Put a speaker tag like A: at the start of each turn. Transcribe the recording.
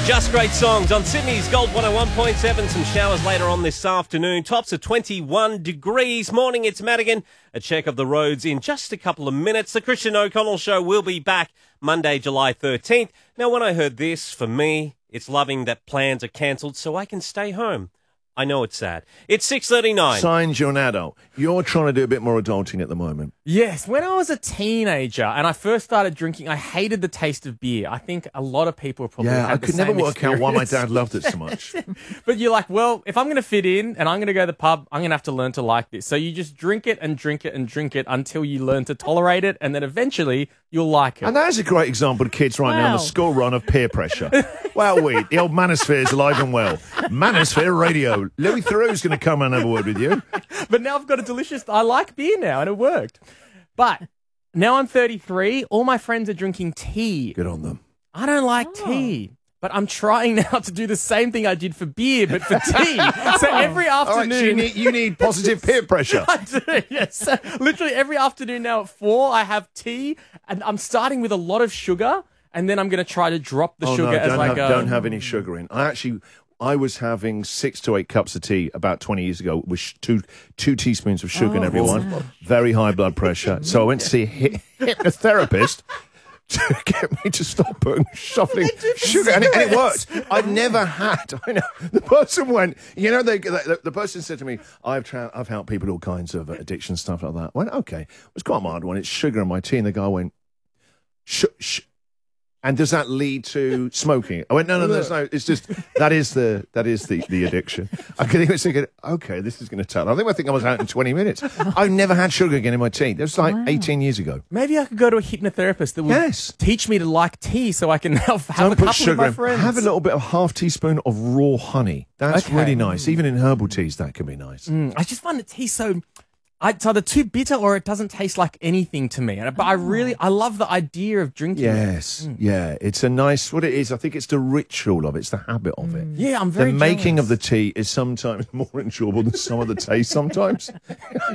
A: Just great songs on Sydney's Gold 101.7. Some showers later on this afternoon. Tops of 21 degrees. Morning, it's Madigan. A check of the roads in just a couple of minutes. The Christian O'Connell Show will be back Monday, July 13th. Now, when I heard this, for me, it's loving that plans are cancelled so I can stay home. I know it's sad. It's 6:39.
B: Signs you're an adult. You're trying to do a bit more adulting at the moment.
C: Yes, when I was a teenager and I first started drinking, I hated the taste of beer. I think a lot of people probably had
B: I
C: the
B: could never
C: same
B: work out why my
C: experience.
B: dad loved it so much.
C: But you're like, well, if I'm going to fit in and I'm going to go to the pub, I'm going to have to learn to like this. So you just drink it and drink it and drink it until you learn to tolerate it, and then eventually you'll like it.
B: And that is a great example of kids right now on the
C: Wow.
B: school run of peer pressure. Well, the old Manosphere is alive and well. Manosphere Radio. Louis Theroux's going to come and have a word with you.
C: But now I've got a delicious... I like beer now, and it worked. But now I'm 33. All my friends are drinking tea.
B: Good on them.
C: I don't like tea. But I'm trying now to do the same thing I did for beer, but for tea. So every
B: All right,
C: afternoon...
B: so you need positive peer pressure.
C: I do, yes. So literally every afternoon now at 4, I have tea, and I'm starting with a lot of sugar, and then I'm going to try to drop the sugar as I go.
B: Don't have any sugar in. I was having 6 to 8 cups of tea about 20 years ago with two teaspoons of sugar in every one. Very high blood pressure. So I went to see a hypnotherapist to get me to stop shuffling sugar. And it worked. I've never had... I know. The person went... You know, the person said to me, I've helped people with all kinds of addiction, stuff like that. I went, okay. It was quite a mild one. It's sugar in my tea. And the guy went... And does that lead to smoking? I went, no, there's no. It's just that is the addiction. I could even think, okay, this is going to tell. I think I was out in 20 minutes. I've never had sugar again in my tea. That was like 18 years ago.
C: Maybe I could go to a hypnotherapist that would teach me to like tea so I can now have
B: Don't
C: a
B: put
C: couple
B: sugar
C: with my
B: in.
C: friends.
B: Have a little bit of half teaspoon of raw honey. That's
C: Okay.
B: really nice. Even in herbal teas, that can be nice.
C: I just find the tea so... It's either too bitter or it doesn't taste like anything to me. But I love the idea of drinking it.
B: Yes, yeah. It's a nice, what it is, I think it's the ritual of it. It's the habit of it.
C: Yeah, I'm very
B: The making
C: jealous.
B: of the tea is sometimes more enjoyable than some of the taste sometimes.